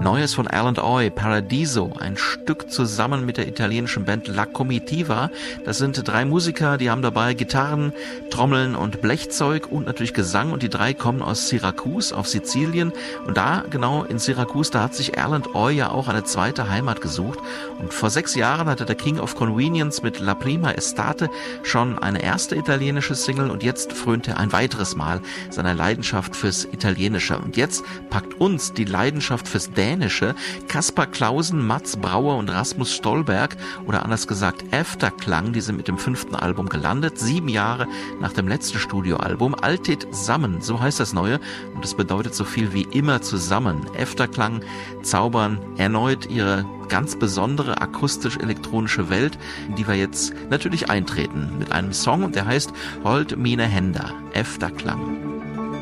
Neues von Alan Oy, Paradiso, ein Stück zusammen mit der italienischen Band La Comitiva. Das sind 3 Musiker, die haben dabei Gitarren, Trommeln und Blechzeug und natürlich Gesang. Und die 3 kommen aus Syrakus auf Sizilien. Und da, genau in Syrakus, da hat sich Alan Oy ja auch eine zweite Heimat gesucht. Und vor 6 Jahren hatte der King of Convenience mit La Prima Estate schon eine erste italienische Single. Und jetzt frönt er ein weiteres Mal seiner Leidenschaft fürs Italienische. Und jetzt packt uns die Leidenschaft fürs Dänische. Kaspar Clausen, Mats Brauer und Rasmus Stolberg, oder anders gesagt Efterklang, die sind mit dem 5. Album gelandet, 7 Jahre nach dem letzten Studioalbum. Alltid Sammen, so heißt das Neue, und das bedeutet so viel wie immer zusammen. Efterklang zaubern erneut ihre ganz besondere akustisch-elektronische Welt, in die wir jetzt natürlich eintreten mit einem Song, der heißt Hold mine Händer, Efterklang.